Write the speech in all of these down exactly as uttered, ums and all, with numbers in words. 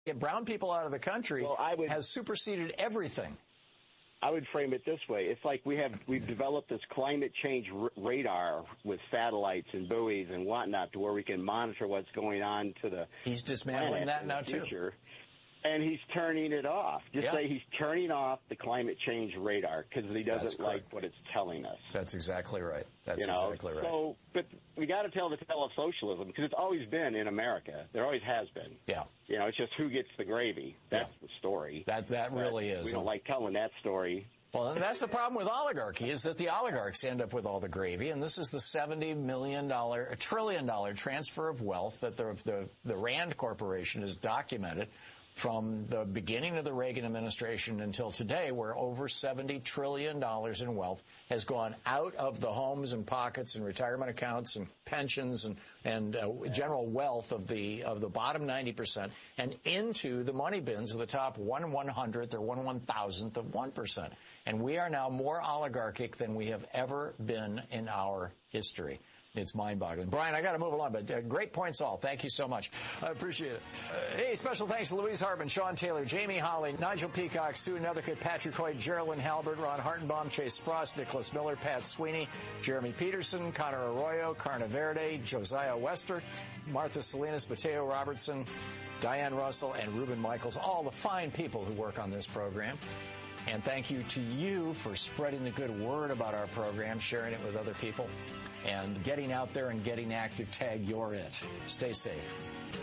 get brown people out of the country well, I would, has superseded everything. I would frame it this way. It's like we have, we've developed this climate change r- radar with satellites and buoys and whatnot to where we can monitor what's going on to the He's dismantling that now, too. And he's turning it off. Just yeah. say he's turning off the climate change radar because he doesn't like what it's telling us. That's exactly right. That's you know? exactly right. So, but we got to tell the tale of socialism because it's always been in America. There always has been. Yeah. You know, it's just who gets the gravy. That's yeah. the story. That that really but is. We don't like telling that story. Well, and that's the problem with oligarchy, is that the oligarchs end up with all the gravy, and this is the seventy million dollars, a trillion dollar transfer of wealth that the, the, the Rand Corporation has documented from the beginning of the Reagan administration until today, where over seventy trillion dollars in wealth has gone out of the homes and pockets and retirement accounts and pensions and, and uh, general wealth of the of the bottom ninety percent and into the money bins of the top one one hundredth or one one thousandth of one percent. And we are now more oligarchic than we have ever been in our history. It's mind-boggling. Brian, I got to move along, but uh, great points all. Thank you so much. I appreciate it. Uh, hey, special thanks to Louise Hartman, Sean Taylor, Jamie Holly, Nigel Peacock, Sue Nethercutt, Patrick Hoyt, Geraldine Halbert, Ron Hartenbaum, Chase Spross, Nicholas Miller, Pat Sweeney, Jeremy Peterson, Connor Arroyo, Carna Verde, Josiah Wester, Martha Salinas, Mateo Robertson, Diane Russell, and Ruben Michaels, all the fine people who work on this program. And thank you to you for spreading the good word about our program, sharing it with other people, and getting out there and getting active. Tag You're It. Stay safe.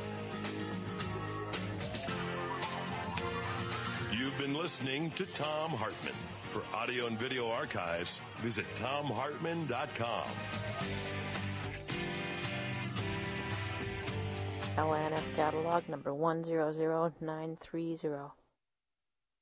You've been listening to Thom Hartmann. For audio and video archives, visit thom hartmann dot com. L A N S catalog number one zero zero nine three zero.